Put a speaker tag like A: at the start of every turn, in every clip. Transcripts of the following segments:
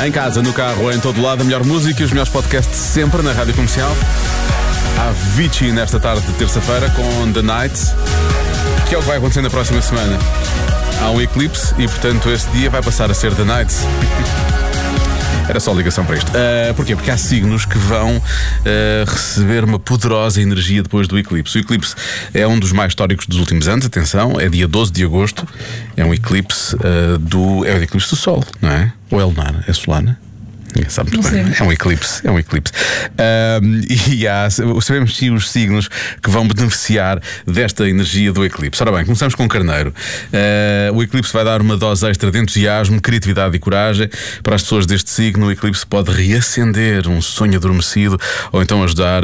A: Em casa, no carro, em todo lado, a melhor música e os melhores podcasts sempre na Rádio Comercial. Há Avicii nesta tarde de terça-feira com The Night, que é o que vai acontecer na próxima semana. Há um eclipse e, portanto, esse dia vai passar a ser The Night. Era só ligação para isto. Porquê? Porque há signos que vão receber uma poderosa energia depois do eclipse. O eclipse é um dos mais históricos dos últimos anos. Atenção, é dia 12 de agosto. É um eclipse é o eclipse do Sol, não é? Ou é lunar? É solar? Ninguém sabe muito bem. É um eclipse. Sabemos sim os signos que vão beneficiar desta energia do eclipse. Ora bem, começamos com Carneiro. O eclipse vai dar uma dose extra de entusiasmo, criatividade e coragem. Para as pessoas deste signo, o eclipse pode reacender um sonho adormecido ou então ajudar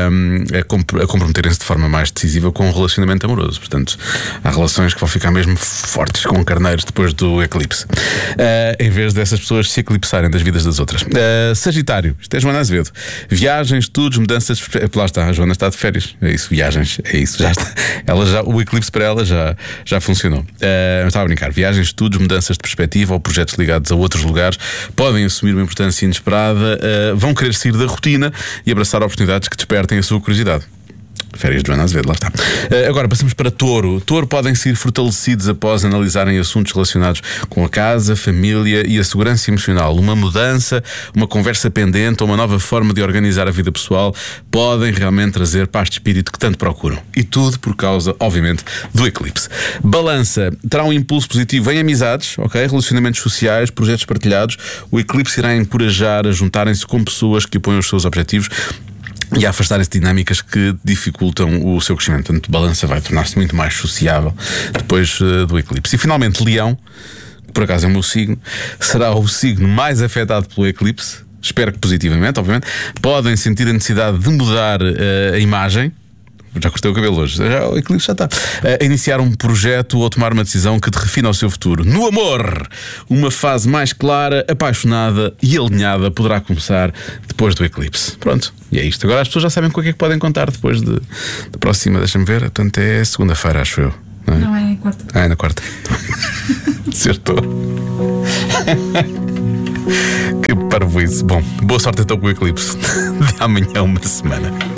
A: a comprometerem-se de forma mais decisiva com um relacionamento amoroso. Portanto, há relações que vão ficar mesmo fortes com carneiros depois do eclipse, em vez dessas pessoas se eclipsarem das vidas das outras. Sagitário, isto é Joana Azevedo. Viagens, estudos, mudanças. Lá está, a Joana está de férias. É isso, viagens, é isso, já está. O eclipse para ela já funcionou. Estava a brincar. Viagens, estudos, mudanças de perspectiva ou projetos ligados a outros lugares podem assumir uma importância inesperada, vão querer sair da rotina e abraçar oportunidades que despertem a sua curiosidade. Férias de Joana Azevedo, lá está. Agora passamos para Touro. Touro podem ser fortalecidos após analisarem assuntos relacionados com a casa, família e a segurança emocional. Uma mudança, uma conversa pendente ou uma nova forma de organizar a vida pessoal podem realmente trazer paz de espírito que tanto procuram. E tudo por causa, obviamente, do eclipse. Balança terá um impulso positivo em amizades, relacionamentos sociais, projetos partilhados. O eclipse irá encorajar a juntarem-se com pessoas que apoiam os seus objetivos e a afastarem-se de dinâmicas que dificultam o seu crescimento. Portanto, Balança vai tornar-se muito mais sociável depois do eclipse. E finalmente, Leão, que por acaso é o meu signo, será o signo mais afetado pelo eclipse. Espero que positivamente, obviamente. Podem sentir a necessidade de mudar a imagem. Já cortei o cabelo hoje, o eclipse já está. Iniciar um projeto ou tomar uma decisão que te refina o seu futuro. No amor, uma fase mais clara, apaixonada e alinhada poderá começar depois do eclipse. Pronto, e é isto. Agora as pessoas já sabem com o que é que podem contar depois da próxima, deixa-me ver. Portanto, é segunda-feira, acho eu.
B: Não é quarta.
A: É na quarta. Acertou. Que parvoíce. Bom, boa sorte então com o eclipse. De amanhã uma semana.